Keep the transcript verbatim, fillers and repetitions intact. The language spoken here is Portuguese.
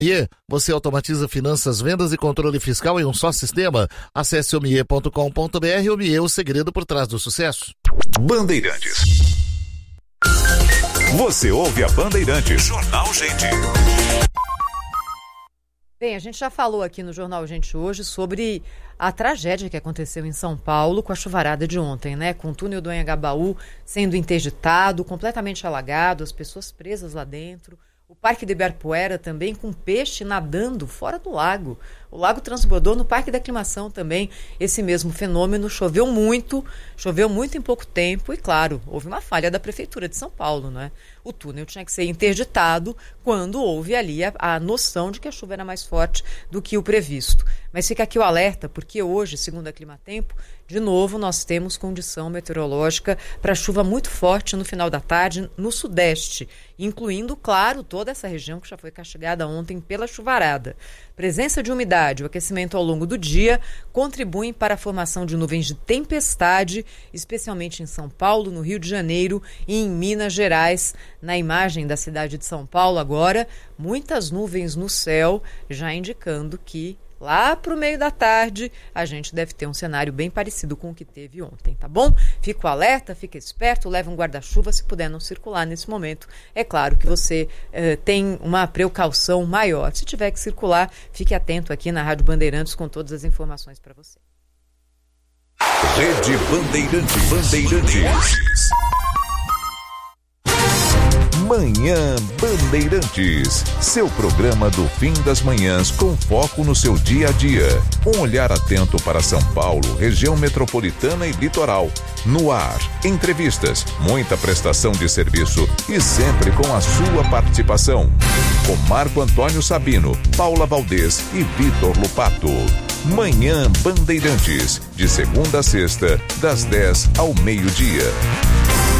Mie, você automatiza finanças, vendas e controle fiscal em um só sistema. Acesse o mie ponto com ponto br. O Mie, o segredo por trás do sucesso. Bandeirantes. Você ouve a Bandeirantes. Jornal Gente. Bem, a gente já falou aqui no Jornal Gente hoje sobre a tragédia que aconteceu em São Paulo com a chuvarada de ontem, né? Com o túnel do Anhangabaú sendo interditado, completamente alagado, as pessoas presas lá dentro. O Parque do Ibirapuera também com peixe nadando fora do lago. O lago transbordou no Parque da Aclimação também. Esse mesmo fenômeno, choveu muito, choveu muito em pouco tempo e, claro, houve uma falha da Prefeitura de São Paulo, né? O túnel tinha que ser interditado quando houve ali a, a noção de que a chuva era mais forte do que o previsto. Mas fica aqui o alerta, porque hoje, segundo a Climatempo, de novo nós temos condição meteorológica para chuva muito forte no final da tarde no sudeste, incluindo, claro, toda essa região que já foi castigada ontem pela chuvarada. Presença de umidade, o aquecimento ao longo do dia contribuem para a formação de nuvens de tempestade, especialmente em São Paulo, no Rio de Janeiro e em Minas Gerais. Na imagem da cidade de São Paulo agora, muitas nuvens no céu, já indicando que lá para o meio da tarde, a gente deve ter um cenário bem parecido com o que teve ontem, tá bom? Fica o alerta, fica esperto, leva um guarda-chuva se puder não circular nesse momento. É claro que você eh, tem uma precaução maior. Se tiver que circular, fique atento aqui na Rádio Bandeirantes com todas as informações para você. Rede Bandeirantes. Bandeirantes. Manhã Bandeirantes, seu programa do fim das manhãs com foco no seu dia a dia. Um olhar atento para São Paulo, região metropolitana e litoral. No ar, entrevistas, muita prestação de serviço e sempre com a sua participação. Com Marco Antônio Sabino, Paula Valdez e Vitor Lupato. Manhã Bandeirantes, de segunda a sexta, das dez ao meio-dia.